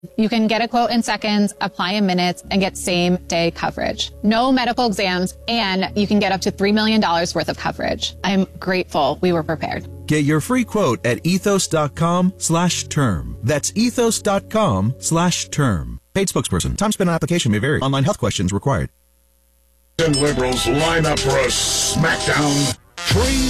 You can get a quote in seconds, apply in minutes, and get same-day coverage. No medical exams, and you can get up to $3 million worth of coverage. I'm grateful we were prepared. Get your free quote at ethos.com/term. That's ethos.com/term. Paid spokesperson. Time spent on application may vary. Online health questions required. And liberals line up for a smackdown. Train